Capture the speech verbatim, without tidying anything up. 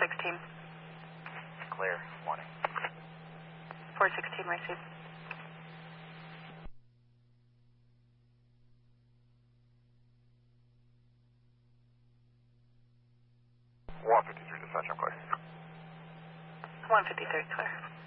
sixteen. Clear. Morning. four sixteen received. one fifty-three dispatch, I'm clear. one fifty-three clear.